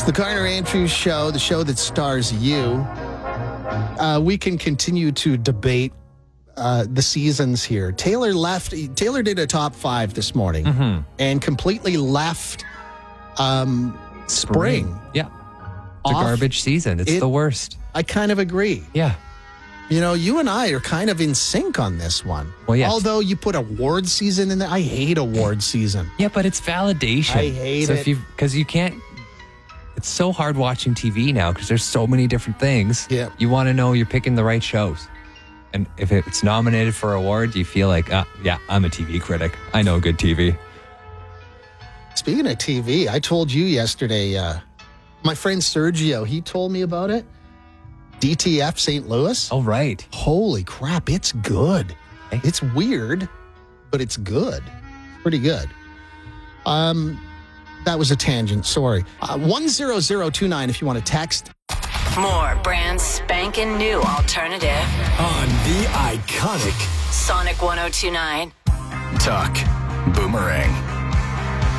the Garner Andrews Show, the show that stars you. We can continue to debate the seasons here. Taylor did a top 5 this morning and completely left spring. Yeah. The garbage season. It's the worst. I kind of agree. Yeah. You know, you and I are kind of in sync on this one. Well, yes. Although you put award season in there. I hate award season. Yeah, but it's validation. I hate it. Because you can't... It's so hard watching TV now because there's so many different things. Yeah. You want to know you're picking the right shows. And if it's nominated for an award, you feel like, yeah, I'm a TV critic. I know good TV. Speaking of TV, I told you yesterday, my friend Sergio, he told me about it. DTF St. Louis. Oh, right. Holy crap, it's good. Hey. It's weird, but it's good. Pretty good. That was a tangent, sorry. 10029 if you want to text. More brand spanking new alternative. On the iconic Sonic 102.9. Talk Boomerang.